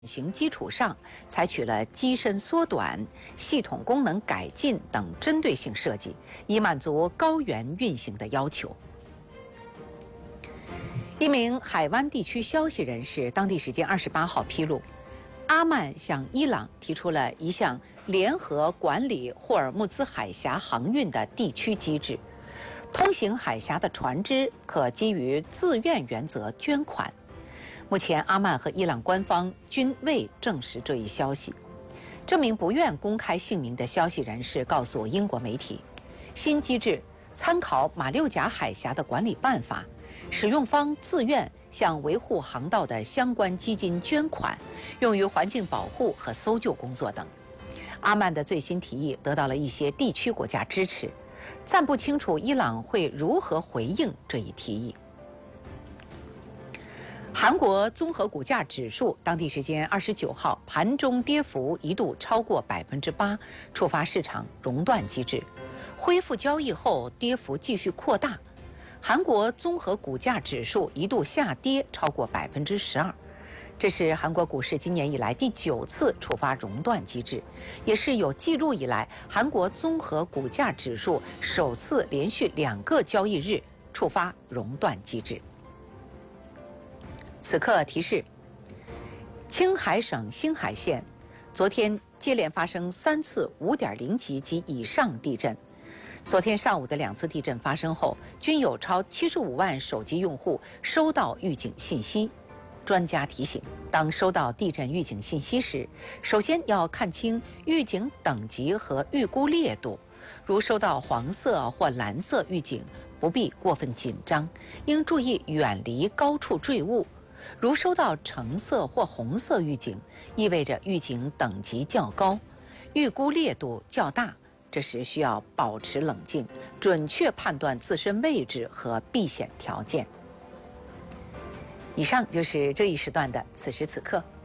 型基础上，采取了机身缩短、系统功能改进等针对性设计，以满足高原运行的要求。一名海湾地区消息人士当地时间28号披露，阿曼向伊朗提出了一项联合管理霍尔木兹海峡航运的地区机制，通行海峡的船只可基于自愿原则捐款。目前，阿曼和伊朗官方均未证实这一消息。这名不愿公开姓名的消息人士告诉英国媒体，新机制参考马六甲海峡的管理办法，使用方自愿向维护航道的相关基金捐款，用于环境保护和搜救工作等。阿曼的最新提议得到了一些地区国家支持，暂不清楚伊朗会如何回应这一提议。韩国综合股价指数当地时间29号盘中跌幅一度超过8%，触发市场熔断机制。恢复交易后，跌幅继续扩大。韩国综合股价指数一度下跌超过12%，这是韩国股市今年以来第9次触发熔断机制，也是有记录以来韩国综合股价指数首次连续2个交易日触发熔断机制。此刻提示：青海省兴海县昨天接连发生3次5.0级及以上地震。昨天上午的2次地震发生后，均有超75万手机用户收到预警信息。专家提醒，当收到地震预警信息时，首先要看清预警等级和预估烈度。如收到黄色或蓝色预警，不必过分紧张，应注意远离高处坠物。如收到橙色或红色预警，意味着预警等级较高，预估烈度较大，这时需要保持冷静，准确判断自身位置和避险条件。以上就是这一时段的此时此刻。